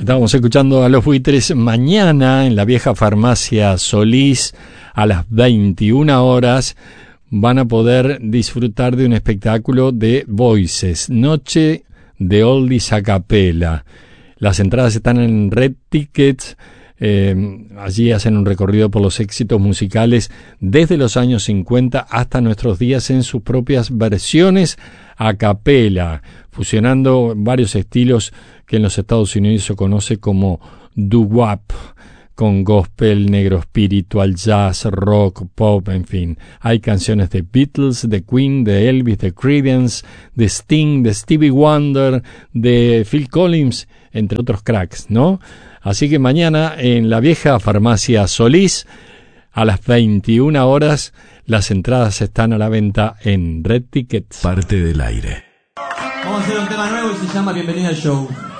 Estábamos escuchando a Los Buitres. Mañana en la vieja farmacia Solís a las 21 horas van a poder disfrutar de un espectáculo de Voices, Noche de Oldies a Capela. Las entradas están en Red Tickets. Allí hacen un recorrido por los éxitos musicales desde los años 50 hasta nuestros días en sus propias versiones a capela, fusionando varios estilos que en los Estados Unidos se conoce como doo-wop, con gospel, negro spiritual, jazz, rock, pop, en fin. Hay canciones de Beatles, de Queen, de Elvis, de Creedence, de Sting, de Stevie Wonder, de Phil Collins, entre otros cracks, ¿no? Así que mañana en la vieja farmacia Solís, a las 21 horas, las entradas están a la venta en Red Tickets. Parte del aire. Vamos a hacer un tema nuevo y se llama Bienvenida al Show.